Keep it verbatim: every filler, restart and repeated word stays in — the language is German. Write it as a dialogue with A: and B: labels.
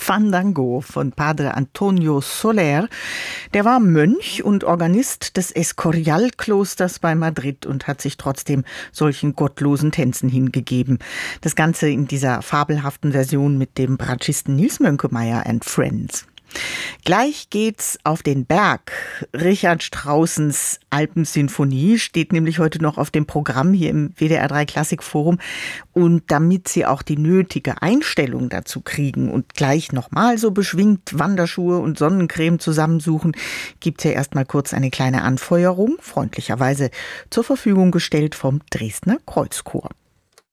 A: Fandango von Padre Antonio Soler. Der war Mönch und Organist des Escorial-Klosters bei Madrid und hat sich trotzdem solchen gottlosen Tänzen hingegeben. Das Ganze in dieser fabelhaften Version mit dem Bratschisten Nils Mönkemeyer and Friends. Gleich geht's auf den Berg. Richard Straussens Alpensinfonie steht nämlich heute noch auf dem Programm hier im W D R drei Klassikforum. Und damit Sie auch die nötige Einstellung dazu kriegen und gleich nochmal so beschwingt Wanderschuhe und Sonnencreme zusammensuchen, gibt's ja erstmal kurz eine kleine Anfeuerung, freundlicherweise zur Verfügung gestellt vom Dresdner Kreuzchor.